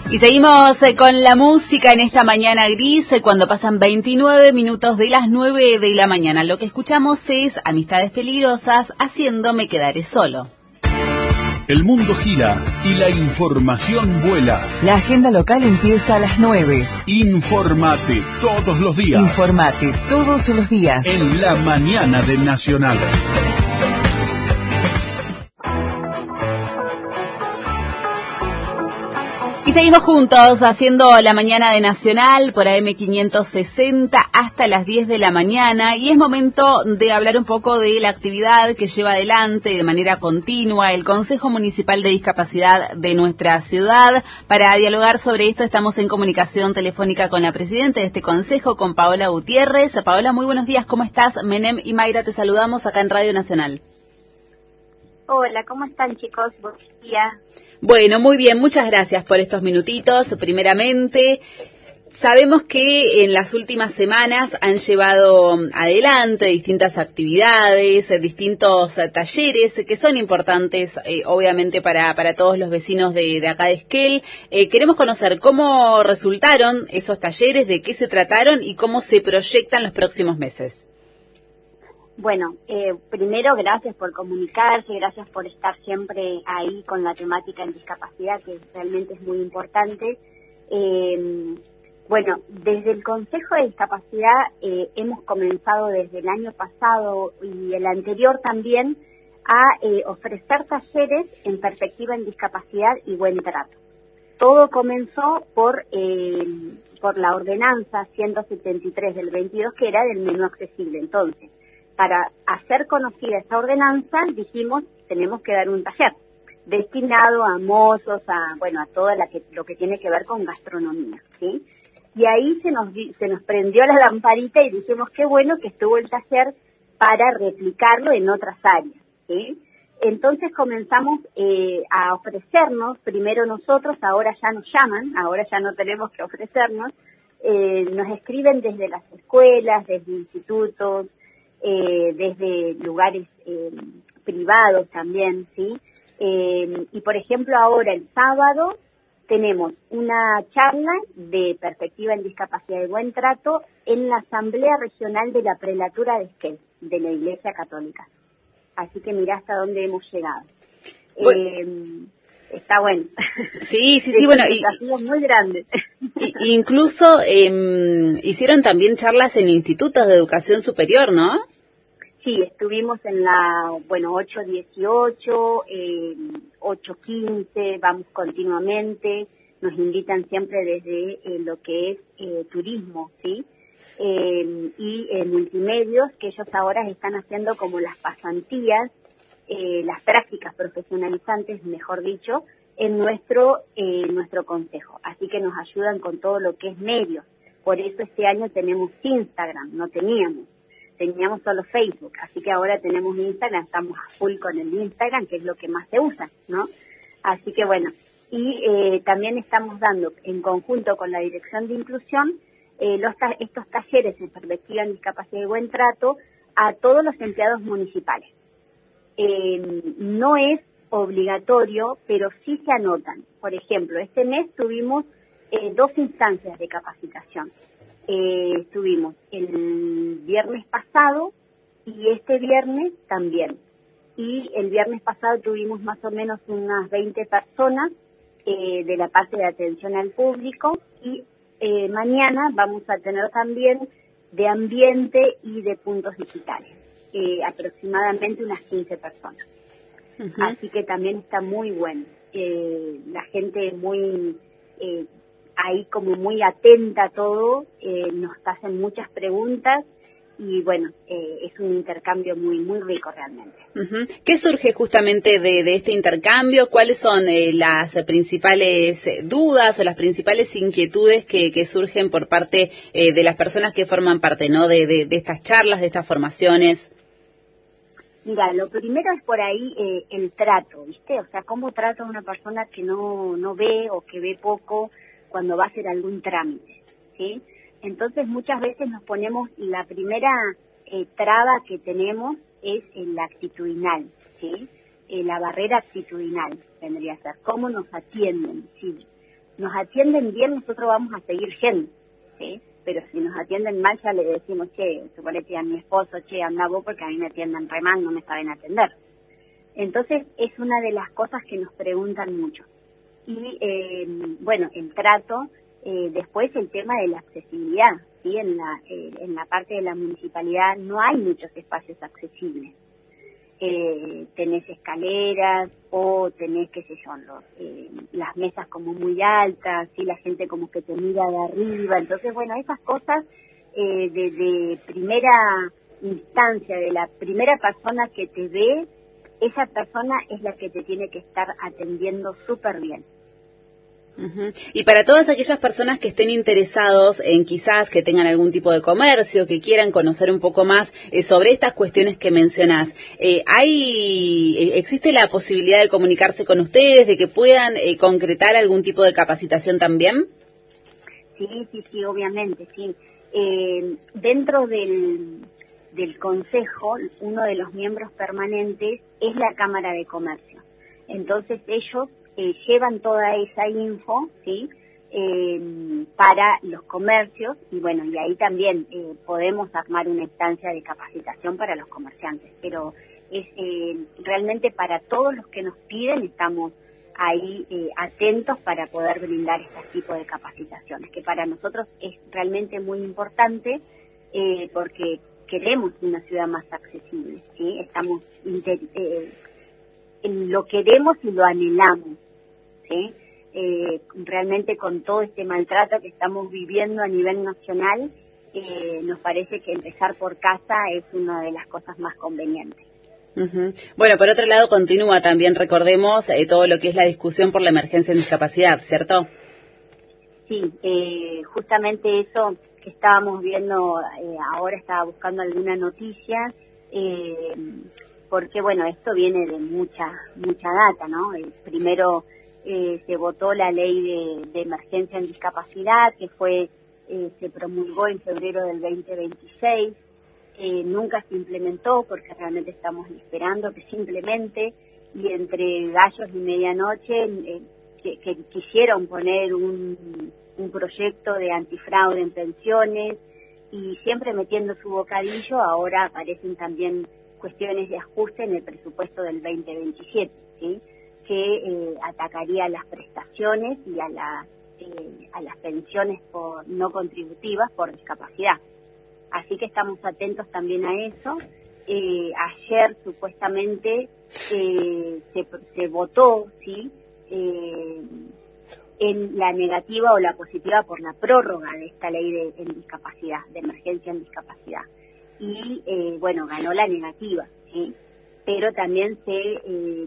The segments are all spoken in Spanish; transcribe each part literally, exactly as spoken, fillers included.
Y seguimos eh, con la música en esta mañana gris, eh, cuando pasan veintinueve minutos de las nueve de la mañana. Lo que escuchamos es Amistades Peligrosas, Haciéndome Quedaré Solo. El mundo gira y la información vuela. La agenda local empieza a las nueve. Informate todos los días. Informate todos los días. En la mañana del Nacional. Y seguimos juntos haciendo la mañana de Nacional por A M quinientos sesenta hasta las diez de la mañana, y es momento de hablar un poco de la actividad que lleva adelante de manera continua el Consejo Municipal de Discapacidad de nuestra ciudad. Para dialogar sobre esto estamos en comunicación telefónica con la presidenta de este consejo, con Paola Gutiérrez. Paola, muy buenos días, ¿cómo estás? Menem y Mayra te saludamos acá en Radio Nacional. Hola, ¿cómo están, chicos? Buenos días. Bueno, muy bien, muchas gracias por estos minutitos. Primeramente, sabemos que en las últimas semanas han llevado adelante distintas actividades, distintos talleres que son importantes, eh, obviamente, para, para todos los vecinos de, de acá de Esquel. Eh, queremos conocer cómo resultaron esos talleres, de qué se trataron y cómo se proyectan los próximos meses. Bueno, eh, primero gracias por comunicarse, gracias por estar siempre ahí con la temática en discapacidad, que realmente es muy importante. Eh, bueno, desde el Consejo de Discapacidad eh, hemos comenzado desde el año pasado y el anterior también a eh, ofrecer talleres en perspectiva en discapacidad y buen trato. Todo comenzó por eh, por la ordenanza ciento setenta y tres del veintidós, que era del menú accesible. Entonces, para hacer conocida esa ordenanza, dijimos, tenemos que dar un taller destinado a mozos, a bueno, a todo la que, lo que tiene que ver con gastronomía, ¿sí? Y ahí se nos se nos prendió la lamparita y dijimos, qué bueno que estuvo el taller para replicarlo en otras áreas, ¿sí? Entonces comenzamos eh, a ofrecernos, primero nosotros, ahora ya nos llaman, ahora ya no tenemos que ofrecernos, eh, nos escriben desde las escuelas, desde institutos, Eh, desde lugares eh, privados también, ¿sí? Eh, y por ejemplo ahora el sábado tenemos una charla de perspectiva en discapacidad y buen trato en la Asamblea Regional de la Prelatura de Esquel, de la Iglesia Católica. Así que mirá hasta dónde hemos llegado. Bueno. Eh, está bueno. Sí, sí, sí, bueno. Y desafíos muy grandes. Y, incluso eh, hicieron también charlas en institutos de educación superior, ¿no? Sí, estuvimos en la, bueno, ocho dieciocho, eh, ocho quince, vamos continuamente, nos invitan siempre desde eh, lo que es eh, turismo, ¿sí? Eh, y eh, multimedios, que ellos ahora están haciendo como las pasantías, eh, las prácticas profesionalizantes, mejor dicho, en nuestro eh, nuestro consejo. Así que nos ayudan con todo lo que es medios. Por eso este año tenemos Instagram, no teníamos. Teníamos solo Facebook, así que ahora tenemos Instagram, estamos a full con el Instagram, que es lo que más se usa, ¿no? Así que bueno, y eh, también estamos dando, en conjunto con la Dirección de Inclusión, eh, los ta- estos talleres en perspectiva en discapacidad y buen trato a todos los empleados municipales. Eh, no es obligatorio, pero sí se anotan. Por ejemplo, este mes tuvimos eh, dos instancias de capacitación. Eh, estuvimos el viernes pasado y este viernes también. Y el viernes pasado tuvimos más o menos unas veinte personas eh, de la parte de atención al público, y eh, mañana vamos a tener también de ambiente y de puntos digitales, eh, aproximadamente unas quince personas. Uh-huh. Así que también está muy bueno. Eh, la gente muy... Eh, ahí como muy atenta a todo, eh, nos hacen muchas preguntas y bueno, eh, es un intercambio muy muy rico realmente. Uh-huh. ¿Qué surge justamente de, de este intercambio? ¿Cuáles son eh, las principales dudas o las principales inquietudes que, que surgen por parte eh, de las personas que forman parte, ¿no? de, de, de estas charlas, de estas formaciones? Mira, lo primero es por ahí eh, el trato, ¿viste? O sea, cómo trata a una persona que no, no ve o que ve poco cuando va a hacer algún trámite, ¿sí? Entonces muchas veces nos ponemos, la primera eh, traba que tenemos es en la actitudinal, ¿sí? Eh, la barrera actitudinal vendría a ser, cómo nos atienden, ¿sí? nos atienden bien, nosotros vamos a seguir yendo, ¿sí? Pero si nos atienden mal, ya le decimos, che, suponete a mi esposo, che, anda vos porque a mí me atienden re mal, no me saben atender. Entonces, es una de las cosas que nos preguntan mucho. Y, eh, bueno, el trato, eh, después el tema de la accesibilidad, ¿sí? En la, eh, en la parte de la municipalidad no hay muchos espacios accesibles. Eh, tenés escaleras o tenés, qué sé yo, los, eh, las mesas como muy altas, ¿sí? La gente como que te mira de arriba. Entonces, bueno, esas cosas eh, de, de primera instancia, de la primera persona que te ve, esa persona es la que te tiene que estar atendiendo súper bien. Uh-huh. Y para todas aquellas personas que estén interesados en quizás que tengan algún tipo de comercio, que quieran conocer un poco más eh, sobre estas cuestiones que mencionás, eh, ¿hay, eh, ¿existe la posibilidad de comunicarse con ustedes, de que puedan eh, concretar algún tipo de capacitación también? Sí, sí, sí, obviamente, sí. Eh, dentro del, del Consejo, uno de los miembros permanentes es la Cámara de Comercio. Entonces ellos Eh, llevan toda esa info, ¿sí? Eh, para los comercios, y bueno, y ahí también eh, podemos armar una instancia de capacitación para los comerciantes, pero es eh, realmente para todos los que nos piden estamos ahí eh, atentos para poder brindar este tipo de capacitaciones, que para nosotros es realmente muy importante eh, porque queremos una ciudad más accesible, ¿sí? Estamos inter eh, lo queremos y lo anhelamos. ¿Sí? Eh, realmente con todo este maltrato que estamos viviendo a nivel nacional, eh, nos parece que empezar por casa es una de las cosas más convenientes. Uh-huh. Bueno, por otro lado continúa también, recordemos, eh, todo lo que es la discusión por la emergencia en discapacidad, ¿cierto? Sí, eh, justamente eso que estábamos viendo, eh, ahora estaba buscando alguna noticia, eh, porque bueno, esto viene de mucha, mucha data, ¿no? El primero... Eh, se votó la ley de, de emergencia en discapacidad, que fue eh, se promulgó en febrero del veinte veintiséis, eh, nunca se implementó porque realmente estamos esperando que se implemente, y entre gallos y medianoche eh, que, que quisieron poner un, un proyecto de antifraude en pensiones y siempre metiendo su bocadillo, ahora aparecen también cuestiones de ajuste en el presupuesto del veinte veintisiete, ¿sí? que eh, atacaría a las prestaciones y a, la, eh, a las pensiones por no contributivas por discapacidad. Así que estamos atentos también a eso. Eh, ayer supuestamente eh, se, se votó, ¿sí? Eh, en la negativa o la positiva por la prórroga de esta ley de en discapacidad, de emergencia en discapacidad. Y eh, bueno, ganó la negativa, ¿sí? Pero también se... Eh,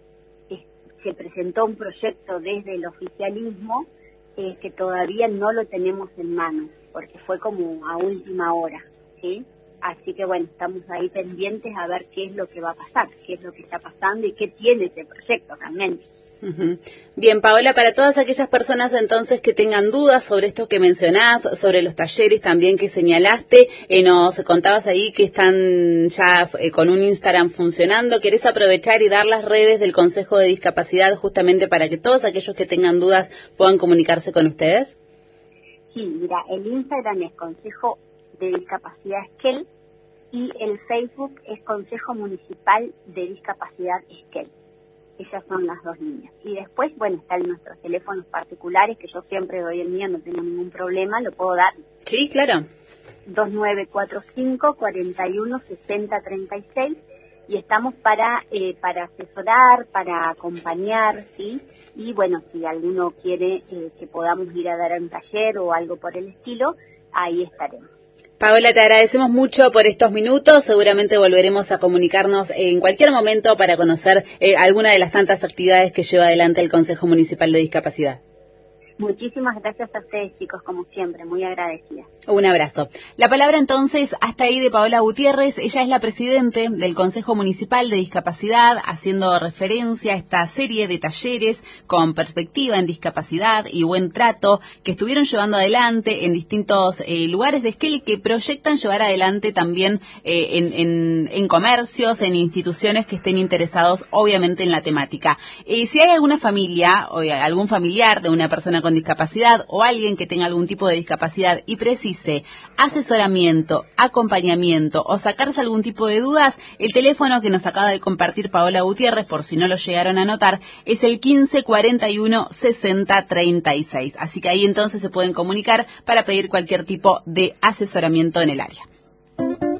se presentó un proyecto desde el oficialismo eh, que todavía no lo tenemos en mano, porque fue como a última hora, ¿sí? Así que bueno, estamos ahí pendientes a ver qué es lo que va a pasar, qué es lo que está pasando y qué tiene ese proyecto realmente. Uh-huh. Bien, Paola, para todas aquellas personas entonces que tengan dudas sobre esto que mencionás, sobre los talleres también que señalaste, eh, nos contabas ahí que están ya eh, con un Instagram funcionando. ¿Querés aprovechar y dar las redes del Consejo de Discapacidad justamente para que todos aquellos que tengan dudas puedan comunicarse con ustedes? Sí, mira, el Instagram es Consejo de Discapacidad Esquel y el Facebook es Consejo Municipal de Discapacidad Esquel. Esas son las dos líneas. Y después, bueno, están nuestros teléfonos particulares, que yo siempre doy el mío, no tengo ningún problema, lo puedo dar. Sí, claro. dos nueve cuatro cinco, cuatro uno, seis cero tres seis, y estamos para eh, para asesorar, para acompañar, ¿sí? Y bueno, si alguno quiere eh, que podamos ir a dar un taller o algo por el estilo, ahí estaremos. Paola, te agradecemos mucho por estos minutos. Seguramente volveremos a comunicarnos en cualquier momento para conocer eh, alguna de las tantas actividades que lleva adelante el Consejo Municipal de Discapacidad. Muchísimas gracias a ustedes, chicos, como siempre, muy agradecida. Un abrazo. La palabra entonces hasta ahí de Paola Gutiérrez. Ella es la presidente del Consejo Municipal de Discapacidad, haciendo referencia a esta serie de talleres con perspectiva en discapacidad y buen trato que estuvieron llevando adelante en distintos eh, lugares de Esquel, que proyectan llevar adelante también eh, en, en, en comercios, en instituciones que estén interesados obviamente en la temática. Eh, si hay alguna familia o algún familiar de una persona con con discapacidad o alguien que tenga algún tipo de discapacidad y precise asesoramiento, acompañamiento o sacarse algún tipo de dudas, el teléfono que nos acaba de compartir Paola Gutiérrez, por si no lo llegaron a anotar, es el quince cuarenta y uno sesenta treinta y seis. Así que ahí entonces se pueden comunicar para pedir cualquier tipo de asesoramiento en el área.